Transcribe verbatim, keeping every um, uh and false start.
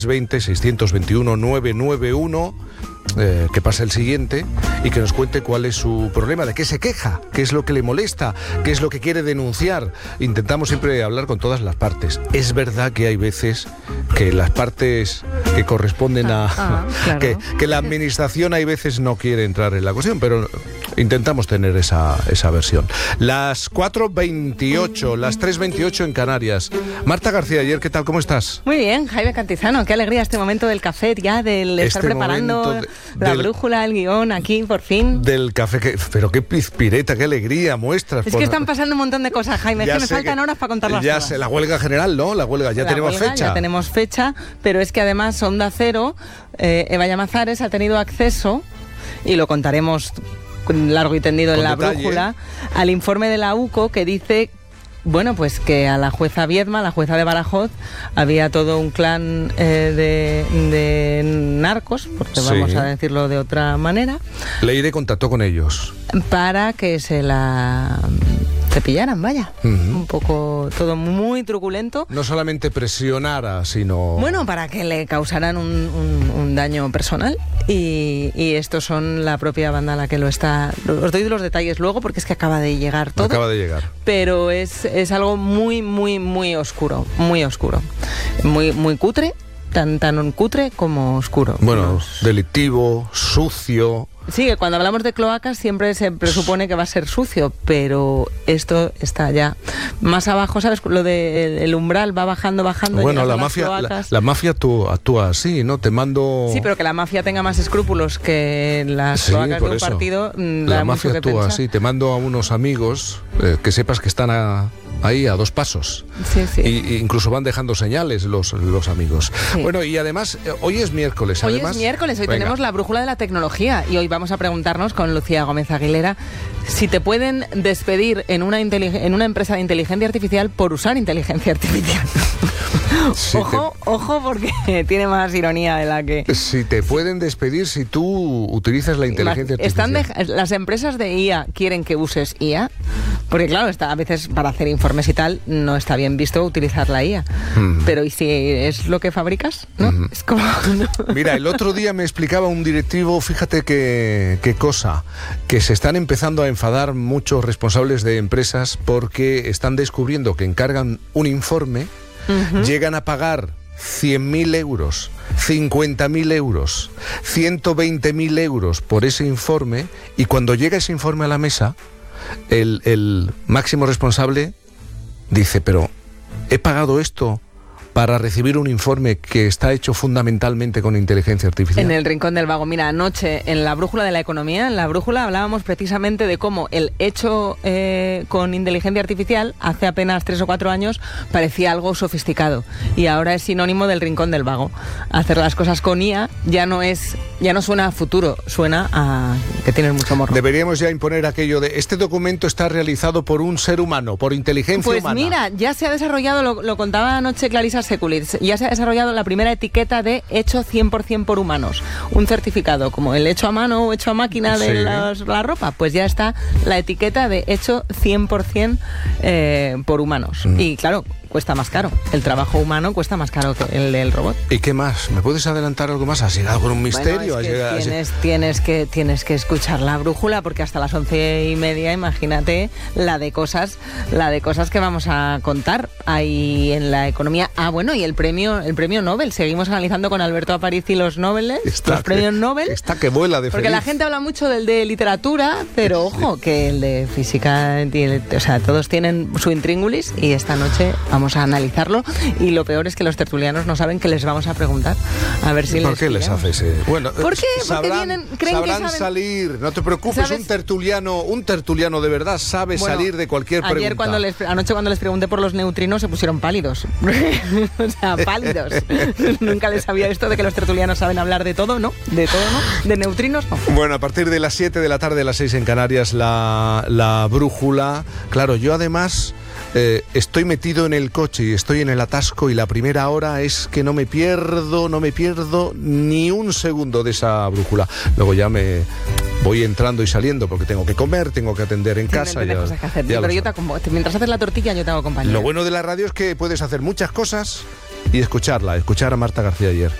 veinte, seiscientos veintiuno, novecientos noventa y uno, eh, que pase el siguiente y que nos cuente cuál es su problema, de qué se queja, qué es lo que le molesta, qué es lo que quiere denunciar. Intentamos siempre hablar con todas las partes. Es verdad que hay veces que las partes que corresponden a... Ah, claro. que, que la administración hay veces no quiere entrar en la cuestión, pero intentamos tener esa, esa versión. Las cuatro veintiocho, las tres veintiocho en Canarias. Marta García, ayer, ¿qué tal? ¿Cómo estás? Muy bien, Jaime Cantizano, qué alegría este momento del café ya, del estar Este preparando momento de- la del- brújula, el guión, aquí, por fin. Del café, que, pero qué pizpireta, qué alegría muestras. Es por- que están pasando un montón de cosas, Jaime, es Ya que me sé faltan que- horas para contarlas Ya todas. sé, la huelga general, ¿no? La huelga, ya La tenemos huelga, fecha. Ya tenemos fecha, pero es que además Onda Cero, eh, Eva Llamazares ha tenido acceso, y lo contaremos con largo y tendido Con en la detalle. brújula, al informe de la U C O que dice... Bueno, pues que a la jueza Viedma, la jueza de Badajoz, había todo un clan eh, de, de narcos, porque Sí. vamos a decirlo de otra manera, Leire contactó con ellos. para que se la cepillaran, vaya. Ujú. Un poco todo muy truculento. No solamente presionara, sino... Bueno, para que le causaran un, un- un daño personal. Y, y estos son la propia banda la que lo está... Os doy los detalles luego porque es que acaba de llegar todo. Acaba de llegar. Pero es, es algo muy, muy, muy oscuro. Muy oscuro. Muy, muy cutre. Tan, tan cutre como oscuro. Bueno, Los- delictivo, sucio... Sí, que cuando hablamos de cloacas siempre se presupone que va a ser sucio, pero esto está ya más abajo, ¿sabes? Lo del el umbral va bajando, bajando. Bueno, llegas la a las mafia, la, cloacas. la mafia actúa, actúa así, ¿no? Te mando... Sí, pero que la mafia tenga más escrúpulos que las Sí, cloacas de por un eso. partido, mm, La da mafia mucho que actúa pensar. así. Te mando a unos amigos eh, que sepas que están a- ahí a dos pasos. Sí, sí. Y, y incluso van dejando señales los, los amigos. Sí. Bueno, y además, eh, hoy es miércoles. Hoy además, es miércoles, hoy Venga. tenemos la brújula de la tecnología y hoy vamos a preguntarnos con Lucía Gómez Aguilera si te pueden despedir en una, intelig- en una empresa de inteligencia artificial por usar inteligencia artificial. Si ojo, ojo, porque tiene más ironía de la que... te, si te pueden despedir si tú utilizas la inteligencia Están artificial. dej- las empresas de I A quieren que uses I A, porque claro, está, a veces para hacer informes y tal no está bien visto utilizar la I A. Mm. Pero ¿y si es lo que fabricas? ¿No? Mm. Es como... no. Mira, el otro día me explicaba un directivo, fíjate qué, qué cosa, que se están empezando a enfadar muchos responsables de empresas porque están descubriendo que encargan un informe, Ujú. llegan a pagar cien mil euros, cincuenta mil euros, ciento veinte mil euros por ese informe, y cuando llega ese informe a la mesa, el, el máximo responsable dice, pero he pagado esto para recibir un informe que está hecho fundamentalmente con inteligencia artificial. En el Rincón del Vago. Mira, anoche en la Brújula de la Economía, en la Brújula hablábamos precisamente de cómo el hecho eh, con inteligencia artificial hace apenas tres o cuatro años parecía algo sofisticado y ahora es sinónimo del Rincón del Vago. Hacer las cosas con I A ya no es, ya no suena a futuro, suena a que tienes mucho morro. Deberíamos ya imponer aquello de este documento está realizado por un ser humano, por inteligencia Pues humana. mira, ya se ha desarrollado, lo, lo contaba anoche Clarisa Seculic, ya se ha desarrollado la primera etiqueta de hecho cien por ciento por humanos. Un certificado, como el hecho a mano o hecho a máquina de Sí. las- la ropa, pues ya está la etiqueta de hecho cien por ciento eh, por humanos. Mm. Y claro, cuesta más caro. El trabajo humano cuesta más caro que el del robot. ¿Y qué más? ¿Me puedes adelantar algo más? ¿Has llegado con un misterio? Bueno, ¿Has es que llegado- has- tienes, tienes, que, tienes que escuchar la brújula porque hasta las once y media, imagínate la de cosas, la de cosas que vamos a contar ahí en la economía. Ah, bueno, y el premio, el premio Nobel. Seguimos analizando con Alberto Aparici los Nobeles, Está los que- premios Nobel. Está que vuela de Porque feliz. la gente habla mucho del de literatura, pero ojo, que el de física, tiene- o sea, todos tienen su intríngulis y esta noche vamos a analizarlo. Y lo peor es que los tertulianos no saben qué les vamos a preguntar. A ver si ¿Por les qué les pillamos. hace ese? Bueno, ¿Por qué? Porque sabrán, vienen- creen que sabrán saben- salir, no te preocupes, ¿Sabes? un tertuliano, un tertuliano de verdad sabe Bueno, salir de cualquier ayer pregunta. cuando les, anoche cuando les pregunté por los neutrinos se pusieron pálidos. O sea, pálidos. Nunca les había esto de que los tertulianos saben hablar de todo, ¿no? De todo, ¿no? De neutrinos, no. Bueno, a partir de las siete de la tarde, a las seis en Canarias, la, la brújula. Claro, yo además eh, estoy metido en el coche y estoy en el atasco y la primera hora es que no me pierdo, no me pierdo ni un segundo de esa brújula. Luego ya me voy entrando y saliendo porque tengo que comer, tengo que atender en casa. Tienes Ya, cosas que hacer. ya lo Pero yo te sabes. acompa- mientras haces la tortilla yo te hago compañía. Lo bueno de la radio es que puedes hacer muchas cosas y escucharla, escuchar a Marta García ayer.